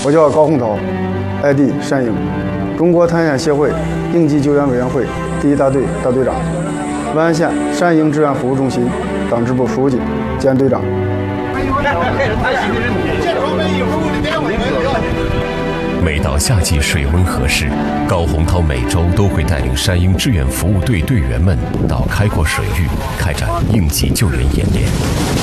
我叫高洪涛 ，ID 单英，中国探险协会应急救援委员会第1大队大队长，万安县单英志愿服务中心党支部书记兼队长。 每到夏季水温合适，高洪涛每周都会带领单英志愿服务队队员们到开阔水域开展应急救援演练。